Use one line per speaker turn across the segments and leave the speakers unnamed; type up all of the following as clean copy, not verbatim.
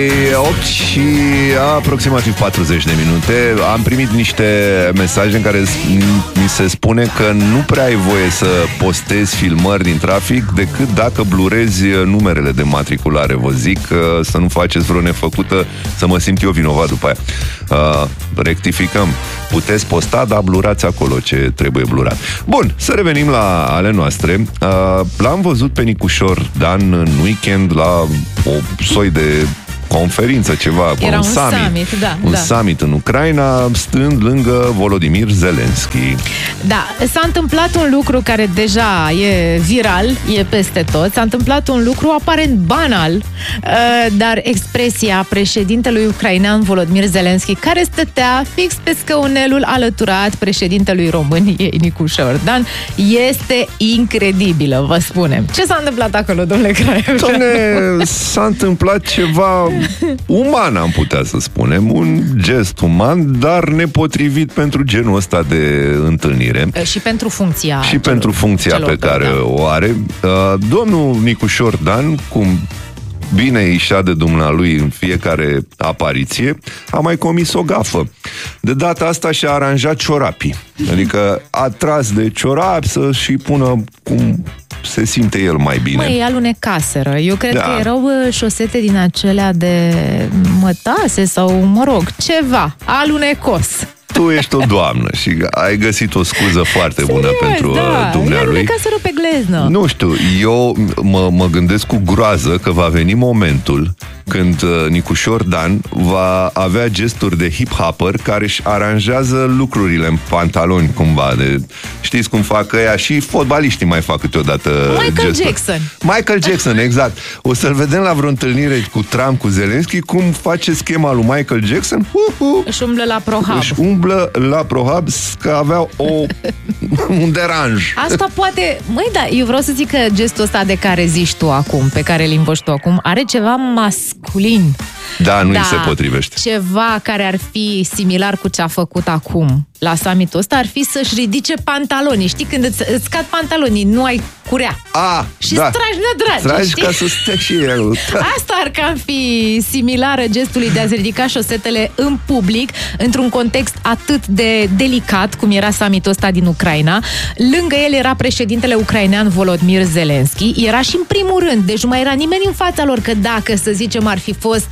8 și aproximativ 40 de minute. Am primit niște mesaje în care mi se spune că nu prea ai voie să postezi filmări din trafic decât dacă blurezi numerele de matriculare. Vă zic să nu faceți vreo nefăcută, să mă simt eu vinovat după aia. Rectificăm. Puteți posta, dar blurați acolo ce trebuie blurat. Bun, să revenim la ale noastre. L-am văzut pe Nicușor Dan în weekend la o soi de conferință, ceva,
era un summit,
un summit în Ucraina, stând lângă Volodymyr Zelensky.
Da, s-a întâmplat un lucru care deja e viral, e peste tot. S-a întâmplat un lucru aparent banal, dar expresia președintelui ucrainean Volodymyr Zelensky, care stătea fix pe scăunelul alăturat președintelui României Nicușor Dan, este incredibilă, vă spunem. Ce s-a întâmplat acolo, domnule Craiu?
Doamne, s-a întâmplat ceva uman, am putea să spunem, un gest uman, dar nepotrivit pentru genul ăsta de întâlnire.
Și pentru funcția.
Și pentru funcția pe care o are. Domnul Nicușor Dan, cum bine ieșea de dumnealui în fiecare apariție, a mai comis o gafă. De data asta și-a aranjat ciorapii. Adică a tras de ciorapi să-și pună cum se simte el mai bine.
Măi, alunecaseră. Eu cred că erau șosete din acelea de mătase sau, mă rog, ceva alunecos.
Tu ești o doamnă și ai găsit o scuză foarte bună pentru dumnealui.
E alunecaseră pe gleznă.
Nu știu, eu mă gândesc cu groază că va veni momentul când Nicușor Dan va avea gesturi de hip-hopper care își aranjează lucrurile în pantaloni cumva. Știți cum fac ăia? Și fotbaliștii mai fac câteodată Michael Jackson, exact. O să-l vedem la vreo întâlnire cu Trump, cu Zelensky, cum face schema lui Michael Jackson.
Își umblă la ProHub.
Își umblă la ProHub, că avea un deranj.
Asta poate... Măi, da, eu vreau să zic că gestul ăsta de care zici tu acum, pe care îl invoci tu acum, are ceva masculin.
Da, nu-i se potrivește.
Ceva care ar fi similar cu ce a făcut acum la summitul ăsta ar fi să-și ridice pantalonii. Știi, când îți cad pantalonii, nu ai curea. Și tragi nădragi.
Tragi ca să stea și el.
Asta ar cam fi similară gestului de a-ți ridica șosetele în public, într-un context atât de delicat cum era summitul ăsta din Ucraina. Lângă el era președintele ucrainean Volodymyr Zelensky. Era și în primul rând, deci nu mai era nimeni în fața lor, că dacă, să zicem, ar fi fost...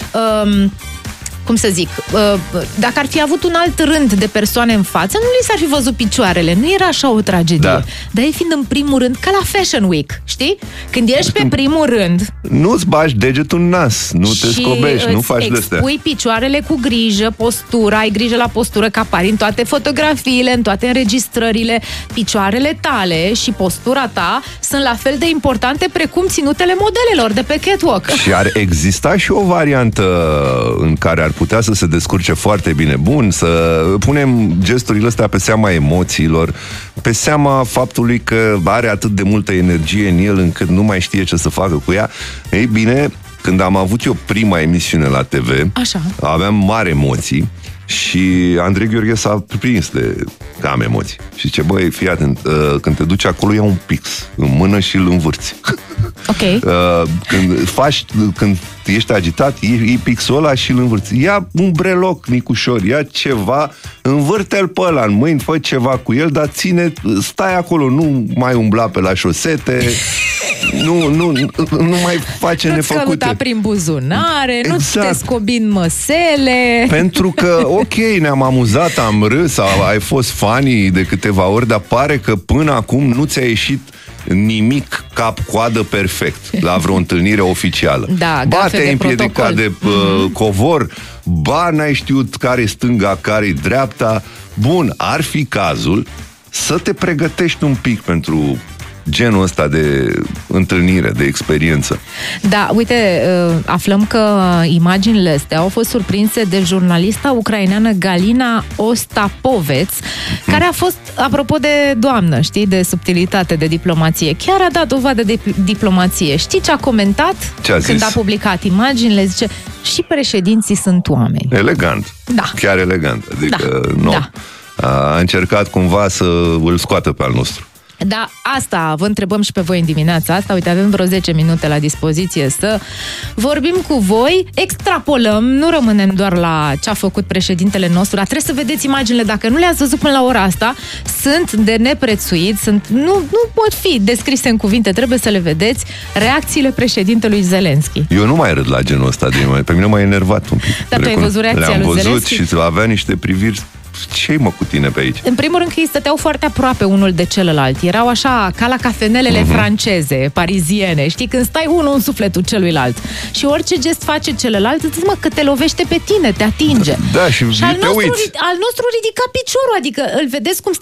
cum să zic, dacă ar fi avut un alt rând de persoane în față, nu li s-ar fi văzut picioarele, nu era așa o tragedie. Dar e fiind în primul rând, ca la Fashion Week, știi? Când ești pe primul rând...
Nu-ți bagi degetul în nas, nu te scobești, nu faci de-astea.
Expui picioarele cu grijă, postura, ai grijă la postură, că apari în toate fotografiile, în toate înregistrările. Picioarele tale și postura ta sunt la fel de importante precum ținutele modelelor de pe catwalk.
Și ar exista și o variantă în care ar putea să se descurce foarte bine. Bun, să punem gesturile astea pe seama emoțiilor, pe seama faptului că are atât de multă energie în el încât nu mai știe ce să facă cu ea. Ei bine, când am avut eu prima emisiune la TV, aveam mari emoții și Andrei Gheorghe s-a prins de că am emoții. Și zice, băi, fii atent, când te duci acolo, ia un pix în mână și îl învârți. Când ești agitat, iei pixul ăla și îl învârți. Ia un breloc, Nicușor, ia ceva, învârte-l pe ăla în mâini, fă ceva cu el, dar stai acolo, nu mai umbla pe la șosete, nu mai face nefăcute.
Nu-ți căuta prin buzunare, nu te scobi în măsele.
Pentru că, ok, ne-am amuzat, am râs, ai fost funny de câteva ori, dar pare că până acum nu ți-a ieșit nimic cap-coadă perfect la vreo întâlnire oficială. Ba te-ai împiedicat de covor, ba n-ai știut care-i stânga, care-i dreapta. Bun, ar fi cazul să te pregătești un pic pentru genul ăsta de întâlnire, de experiență.
Da, uite, aflăm că imaginile astea au fost surprinse de jurnalista ucraineană Galina Ostapoveț, care a fost, apropo de doamnă, știi, de subtilitate, de diplomație, chiar a dat dovadă de diplomație. Știi ce a comentat? Când a publicat imaginile? Zice, și președinții sunt oameni.
Elegant.
Da.
Chiar elegant. Adică, A încercat cumva să îl scoată pe al nostru.
Da, asta vă întrebăm și pe voi în dimineața asta. Uite, avem vreo 10 minute la dispoziție să vorbim cu voi, extrapolăm, nu rămânem doar la ce a făcut președintele nostru, dar trebuie să vedeți imaginile, dacă nu le-ați văzut până la ora asta, sunt de neprețuit, nu pot fi descrise în cuvinte, trebuie să le vedeți, reacțiile președintelui Zelenski.
Eu nu mai râd la genul ăsta de imagine, pe mine m-a enervat un pic.
Dar tu ai văzut reacția lui Zelenski?
Și avea niște priviri. Ce-i mă cu tine pe aici?
În primul rând că ei stăteau foarte aproape unul de celălalt. Erau așa, ca la cafenelele franceze, pariziene. Știi, când stai unul în sufletul celuilalt. Și orice gest face celălalt, îți zici, mă, că te lovește pe tine, te atinge.
Da, și
al nostru ridica piciorul, adică îl vedeți cum